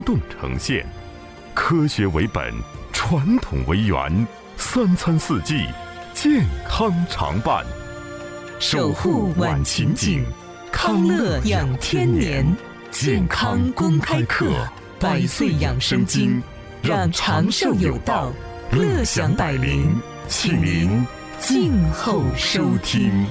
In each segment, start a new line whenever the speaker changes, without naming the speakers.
动呈现，科学为本，传统为源，3餐4季，健康常伴。守护晚晴景，康乐养天年，健康公开课，100岁养生经，让长寿有道，乐享百龄，请您静候收听。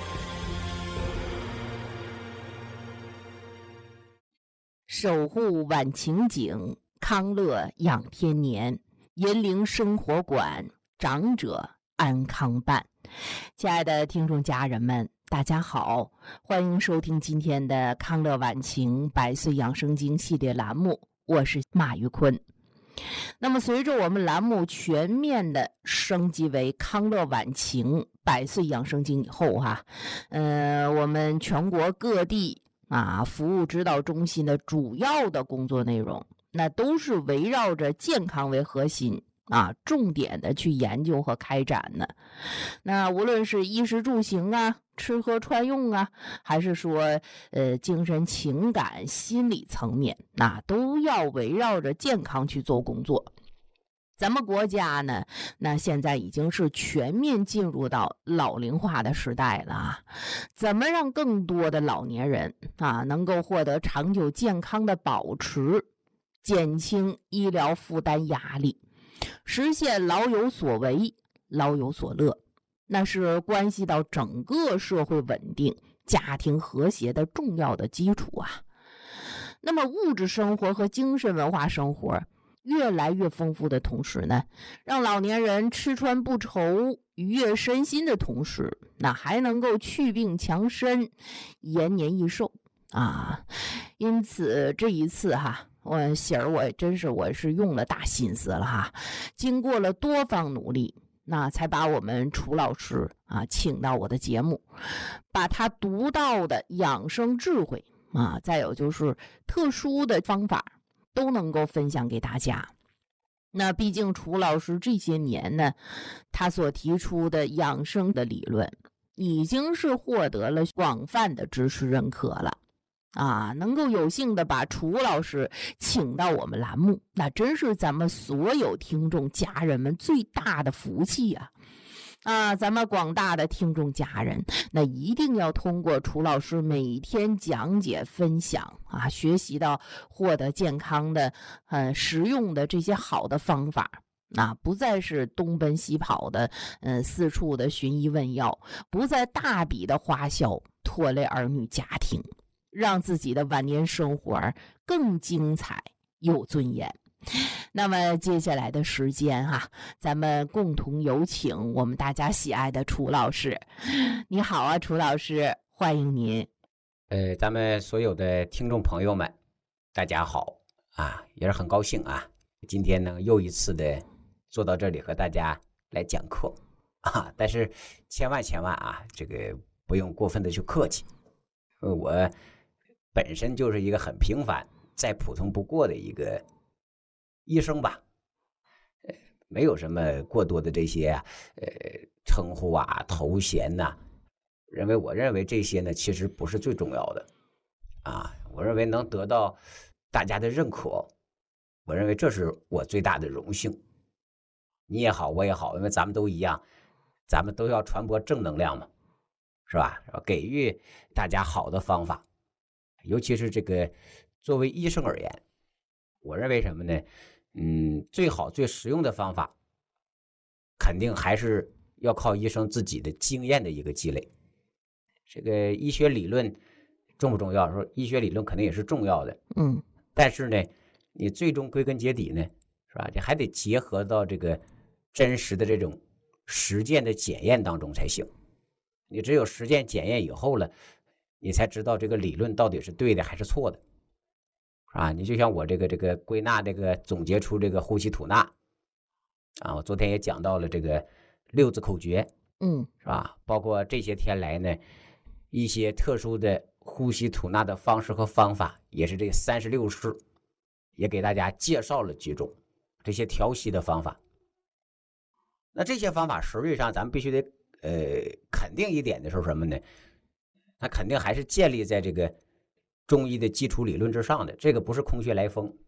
守护晚晴景，康乐养天年，银铃生活馆，长者安康伴。亲爱的听众家人们，大家好，欢迎收听今天的康乐晚晴100岁养生经系列栏目，我是马玉坤。那么随着我们栏目全面的升级为康乐晚晴100岁养生经以后我们全国各地服务指导中心的主要的工作内容，那都是围绕着健康为核心重点的去研究和开展的。那无论是衣食住行吃喝穿用还是说精神情感心理层面都要围绕着健康去做工作。咱们国家呢，那现在已经是全面进入到老龄化的时代了怎么让更多的老年人能够获得长久健康的保持，减轻医疗负担压力，实现老有所为，老有所乐，那是关系到整个社会稳定、家庭和谐的重要的基础那么物质生活和精神文化生活越来越丰富的同时呢，让老年人吃穿不愁、愉悦身心的同时，那还能够去病强身、延年益寿因此这一次我是用了大心思了经过了多方努力，那才把我们楚老师请到我的节目，把他独到的养生智慧再有就是特殊的方法都能够分享给大家。那毕竟楚老师这些年呢，他所提出的养生的理论已经是获得了广泛的支持认可了能够有幸的把楚老师请到我们栏目，那真是咱们所有听众家人们最大的福气咱们广大的听众家人，那一定要通过楚老师每天讲解分享学习到获得健康的实用的这些好的方法不再是东奔西跑的四处的寻医问药，不再大笔的花销拖累儿女家庭，让自己的晚年生活更精彩有尊严。那么接下来的时间咱们共同有请我们大家喜爱的楚老师。你好楚老师，欢迎您。
咱们所有的听众朋友们大家好也是很高兴今天呢又一次的坐到这里和大家来讲课但是千万这个不用过分的去客气，我本身就是一个很平凡再普通不过的一个医生吧，没有什么过多的这些称呼头衔我认为这些呢其实不是最重要的我认为能得到大家的认可，我认为这是我最大的荣幸。你也好，我也好，因为咱们都一样，咱们都要传播正能量嘛，是吧？给予大家好的方法，尤其是这个作为医生而言，我认为什么呢？最好最实用的方法肯定还是要靠医生自己的经验的一个积累。这个医学理论重不重要？说医学理论肯定也是重要的，但是呢你最终归根结底呢，是吧？你还得结合到这个真实的这种实践的检验当中才行。你只有实践检验以后了，你才知道这个理论到底是对的还是错的你就像我这个归纳这个总结出这个呼吸吐纳我昨天也讲到了这个6字口诀是吧？包括这些天来呢一些特殊的呼吸吐纳的方式和方法，也是这36式也给大家介绍了几种这些调息的方法。那这些方法实际上咱们必须得肯定一点的是什么呢？它肯定还是建立在这个中医的基础理论之上的，这个不是空穴来风